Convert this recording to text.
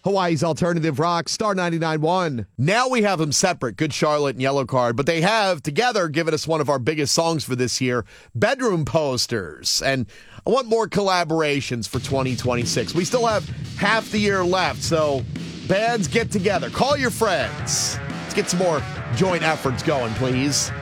Hawaii's Alternative Rock, Star 99.1. Now we have them separate, Good Charlotte and Yellow Card, but they have together given us one of our biggest songs for this year, Bedroom Posters. And I want more collaborations for 2026. We still have half the year left, so bands get together. Call your friends. Let's get some more joint efforts going, please.